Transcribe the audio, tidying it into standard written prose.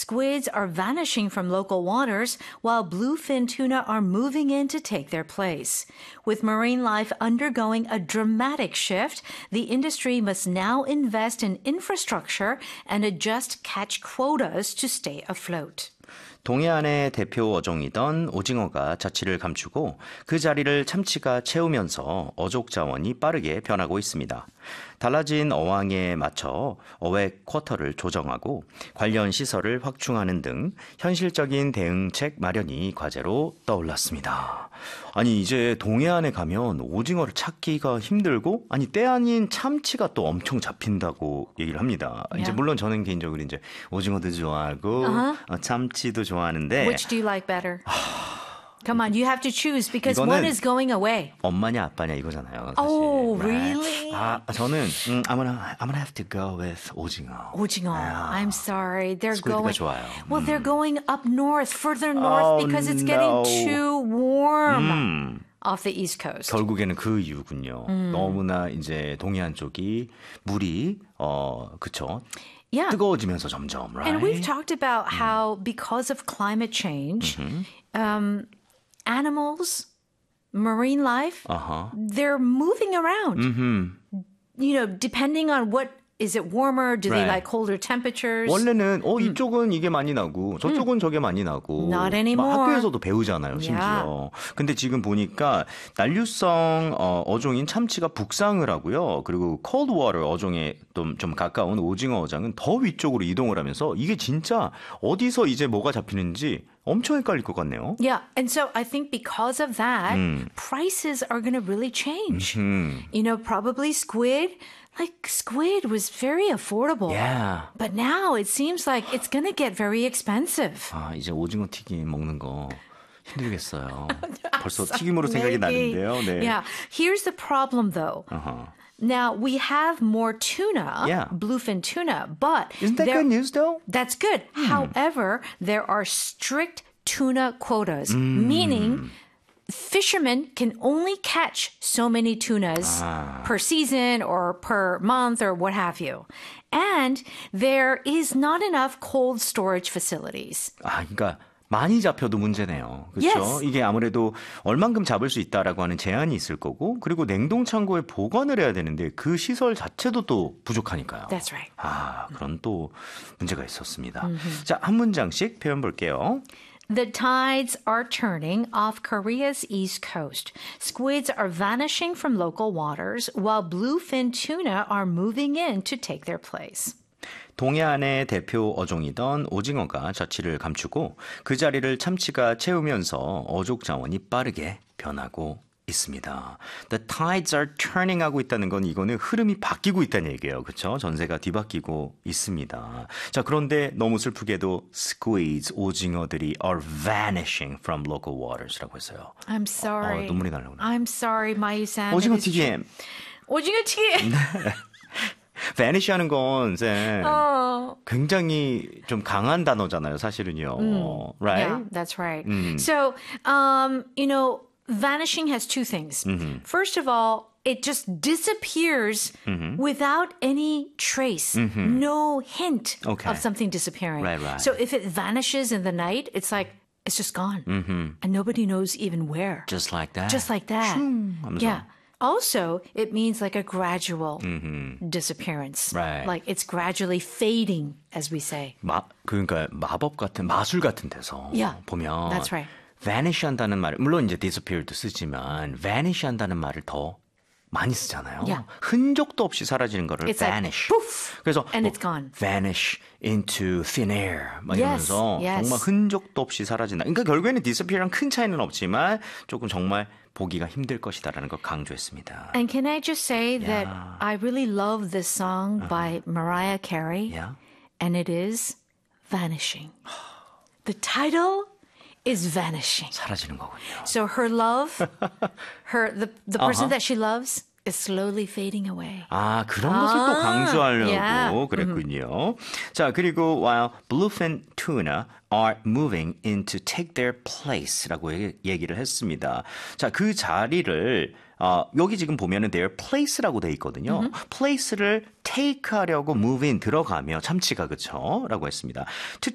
squids are vanishing from local waters while bluefin tuna are moving in to take their place. With marine life undergoing a dramatic shift, the industry must now invest in infrastructure and adjust catch quotas to stay afloat. 동해안의 대표 어종이던 오징어가 자취를 감추고 그 자리를 참치가 채우면서 어족 자원이 빠르게 변하고 있습니다. 달라진 어항에 맞춰 어획 쿼터를 조정하고 관련 시설을 확충하는 등 현실적인 대응책 마련이 과제로 떠올랐습니다. 아니 이제 동해안에 가면 오징어를 찾기가 힘들고 아니 때 아닌 참치가 또 엄청 잡힌다고 얘기를 합니다. Yeah. 이제 물론 저는 개인적으로 이제 오징어도 좋아하고 참치도 좋아하는데 Which do you like better? Come on, you have to choose because one is going away. 엄마냐 아빠냐 이거잖아요. 사실. Oh, Right? really? 저는 I'm gonna have to go with 오징어. 오징어. I'm sorry. They're 스퀴드가 going. 좋아요. Well, they're going up north, further north because it's getting too warm off the East Coast. 결국에는 그 이유군요. 너무나 이제 동해안 쪽이 물이 그쵸? Yeah. 뜨거워지면서 점점, right? And we've talked about how because of climate change, animals, marine life, they're moving around. You know, depending on what, is it warmer? Do they Right. like colder temperatures? 원래는 이쪽은 이게 많이 나고 저쪽은 저게 많이 나고 Not anymore. 막 학교에서도 배우잖아요, 심지어. 근데 지금 보니까 난류성 어종인 참치가 북상을 하고요. 그리고 cold water 어종에 좀 가까운 오징어 어장은 더 위쪽으로 이동을 하면서 이게 진짜 어디서 이제 뭐가 잡히는지 엄청 헷갈릴 것 같네요. Yeah, and so I think because of that, prices are going to really change. You know, probably squid was very affordable. Yeah. But now it seems like it's going to get very expensive. 이제 오징어 튀김 먹는 거 힘들겠어요. 벌써 튀김으로 생각이 나는데요. 네. Yeah, here's the problem though. Now, we have more tuna, Yeah. bluefin tuna, but... Isn't that good news, though? That's good. However, there are strict tuna quotas, meaning fishermen can only catch so many tunas per season or per month or what have you. And there is not enough cold storage facilities. 그러니까 많이 잡혀도 문제네요. 그렇죠? Yes. 이게 아무래도 얼만큼 잡을 수 있다라고 하는 제한이 있을 거고 그리고 냉동 창고에 보관을 해야 되는데 그 시설 자체도 또 부족하니까요. That's right. 그런 또 문제가 있었습니다. 자, 한 문장씩 표현 볼게요. The tides are turning off Korea's east coast. Squids are vanishing from local waters, while bluefin tuna are moving in to take their place. 동해안의 대표 어종이던 오징어가 자취를 감추고 그 자리를 참치가 채우면서 어족 자원이 빠르게 변하고 있습니다. The tides are turning 하고 있다는 건 이거는 흐름이 바뀌고 있다는 얘기예요. 그렇죠? 전세가 뒤바뀌고 있습니다. 자, 그런데 너무 슬프게도 squids, 오징어들이 are vanishing from local waters라고 했어요. I'm sorry. 눈물이 나려구나. I'm sorry, 마이산. 오징어 튀김. 오징어 튀김. vanish 하는 건 굉장히 좀 강한 단어잖아요, 사실은요. Right? Yeah, that's right. So, you know, vanishing has two things. First of all, it just disappears without any trace, no hint of something disappearing. Right. So if it vanishes in the night, it's like, it's just gone. And nobody knows even where. Just like that. Just like that. 하면서. Yeah. Also, it means like a gradual disappearance. Right. Like it's gradually fading, as we say. 그러니까 마법 같은 마술 같은 데서 Yeah, 보면 that's right. vanish 한다는 말 물론 이제 disappear도 쓰지만 vanish 한다는 말을 더 많이 쓰잖아요. Yeah. 흔적도 없이 사라지는 거를 It's vanish. like poof, 그래서 and it's gone. vanish into thin air 막 Yes, 이러면서 yes. 정말 흔적도 없이 사라진다. 그러니까 결국에는 disappear랑 큰 차이는 없지만 조금 정말 보기가 힘들 것이다라는 걸 강조했습니다. And can I just say that I really love this song by Mariah Carey, Yeah. and it is Vanishing. The title is Vanishing. 사라지는 거군요. So her love, the person that she loves is slowly fading away. 그런 것을 또 강조하려고 yeah. 그랬군요. 자, 그리고 while bluefin tuna are moving in to take their place라고 얘기를 했습니다. 자, 그 자리를 여기 지금 보면은 their place라고 돼 있거든요. place를 take 하려고 move in 들어가며 참치가 그쵸? 라고 했습니다. To